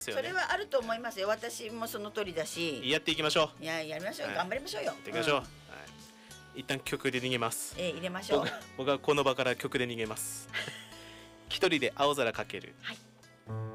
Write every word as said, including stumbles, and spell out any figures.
それはあると思いますよ。私もその通りだし。 やっていきましょう。いや、やりましょう、 はい、 頑張りましょうよ。やっていきましょう。うん、はい、一旦曲で逃げます。 えー、入れましょう。 僕, 僕はこの場から曲で逃げます。一人で青空かける。 はい。